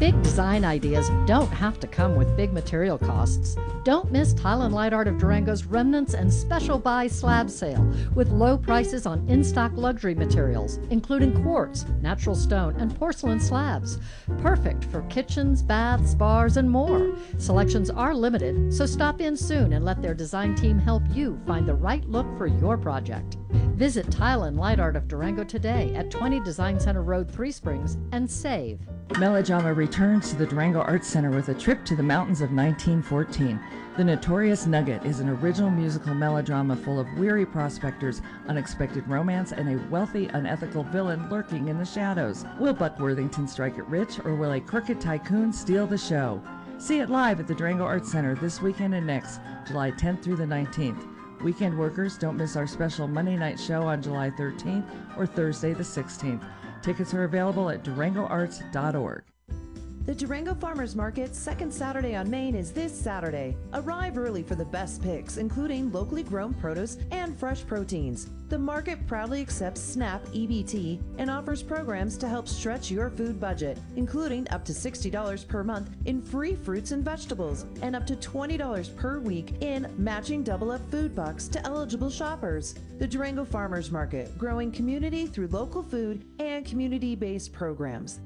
Big design ideas don't have to come with big material costs. Don't miss Tile and Light Art of Durango's Remnants and Special Buy Slab Sale with low prices on in-stock luxury materials, including quartz, natural stone, and porcelain slabs. Perfect for kitchens, baths, bars, and more. Selections are limited, so stop in soon and let their design team help you find the right look for your project. Visit Tile and Light Art of Durango today at 20 Design Center Road, Three Springs, and save. Melodrama returns to the Durango Arts Center with a trip to the mountains of 1914. The Notorious Nugget is an original musical melodrama full of weary prospectors, unexpected romance, and a wealthy, unethical villain lurking in the shadows. Will Buck Worthington strike it rich, or will a crooked tycoon steal the show? See it live at the Durango Arts Center this weekend and next, July 10th through the 19th. Weekend workers, don't miss our special Monday night show on July 13th or Thursday the 16th. Tickets are available at durangoarts.org. The Durango Farmers Market's second Saturday on Main is this Saturday. Arrive early for the best picks, including locally grown produce and fresh proteins. The market proudly accepts SNAP EBT and offers programs to help stretch your food budget, including up to $60 per month in free fruits and vegetables and up to $20 per week in matching double-up food bucks to eligible shoppers. The Durango Farmers Market, growing community through local food and community-based programs.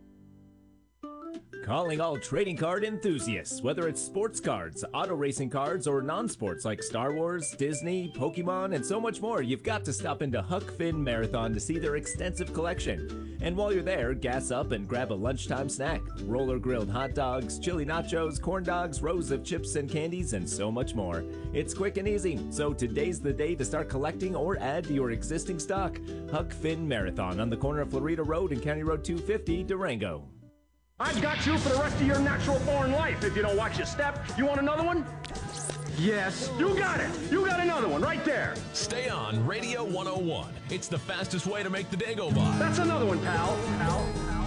Calling all trading card enthusiasts, whether it's sports cards, auto racing cards, or non-sports like Star Wars, Disney, Pokemon, and so much more, you've got to stop into Huck Finn Marathon to see their extensive collection. And while you're there, gas up and grab a lunchtime snack. Roller grilled hot dogs, chili nachos, corn dogs, rows of chips and candies, and so much more. It's quick and easy, so today's the day to start collecting or add to your existing stock. Huck Finn Marathon on the corner of Florida Road and County Road 250, Durango. I've got you for the rest of your natural born life if you don't watch your step. You want another one? Yes, you got it. You got another one right there. Stay on Radio 101. It's the fastest way to make the day go by. That's another one, pal.